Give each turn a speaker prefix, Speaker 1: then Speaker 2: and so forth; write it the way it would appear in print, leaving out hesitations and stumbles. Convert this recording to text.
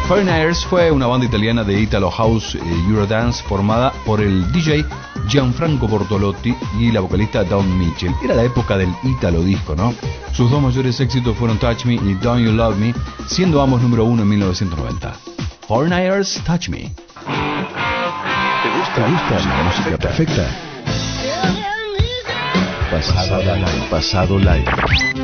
Speaker 1: Foreigners fue una banda italiana de Italo House Eurodance formada por el DJ Gianfranco Bortolotti y la vocalista Dawn Mitchell. Era la época del Italo disco, ¿no? Sus dos mayores éxitos fueron Touch Me y Don't You Love Me, siendo ambos número 1 en 1990. Foreigners, Touch Me.
Speaker 2: ¿Te gusta la música perfecta? Pasado live.